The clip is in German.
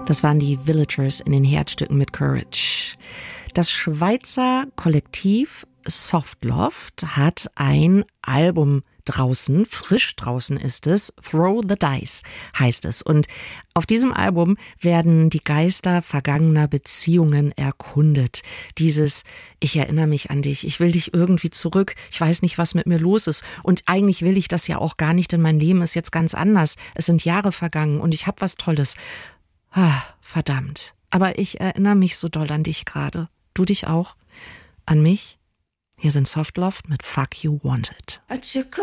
Das waren die Villagers in den Herzstücken mit Courage. Das Schweizer Kollektiv Softloft hat ein Album draußen, frisch draußen ist es, Throw the Dice heißt es. Und auf diesem Album werden die Geister vergangener Beziehungen erkundet. Dieses, ich erinnere mich an dich, ich will dich irgendwie zurück, ich weiß nicht, was mit mir los ist. Und eigentlich will ich das ja auch gar nicht, denn mein Leben ist jetzt ganz anders. Es sind Jahre vergangen und ich habe was Tolles. Verdammt. Aber ich erinnere mich so doll an dich gerade. Du dich auch? An mich? Hier sind Softloft mit Fuck You Wanted.